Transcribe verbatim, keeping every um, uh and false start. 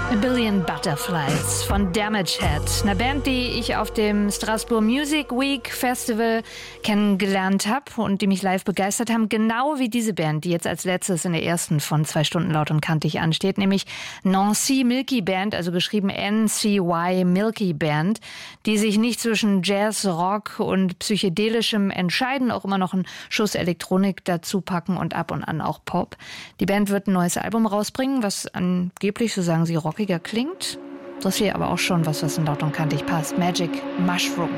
A Billion Butterflies von Damage Head. Eine Band, die ich auf dem Strasbourg Music Week Festival kennengelernt habe und die mich live begeistert haben. Genau wie diese Band, die jetzt als letztes in der ersten von zwei Stunden laut und kantig ansteht, nämlich Nancy Milky Band, also geschrieben N C Y Milky Band, die sich nicht zwischen Jazz, Rock und Psychedelischem entscheiden, auch immer noch einen Schuss Elektronik dazu packen und ab und an auch Pop. Die Band wird ein neues Album rausbringen, was angeblich, so sagen sie, rockiger klingt. Das hier aber auch schon was, was in laut und kantig passt. Magic Mushroom.